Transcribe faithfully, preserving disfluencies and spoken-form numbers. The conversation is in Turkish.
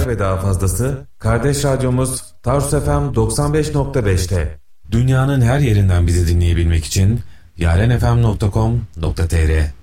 haber ve daha fazlası kardeş radyomuz Tarsus F M doksan beş nokta beş'te. Dünyanın her yerinden bizi dinleyebilmek için yarenfm nokta com nokta tr